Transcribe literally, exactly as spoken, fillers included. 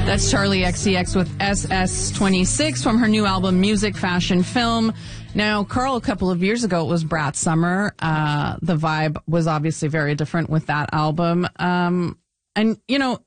That's Charlie X C X with S S twenty-six from her new album, Music, Fashion, Film. Now, Carl, a couple of years ago, it was Brat Summer. Uh, the vibe was obviously very different with that album. Um, and, you know,